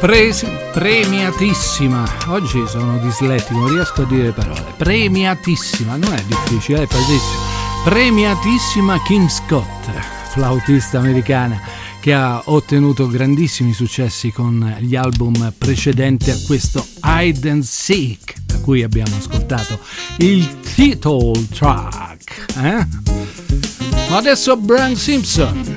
Premiatissima, oggi sono dislettico, non riesco a dire le parole. Premiatissima, non è difficile, è facilissimo. Premiatissima Kim Scott, flautista americana che ha ottenuto grandissimi successi con gli album precedenti a questo Hide and Seek, da cui abbiamo ascoltato il title track. Ma adesso Brian Simpson.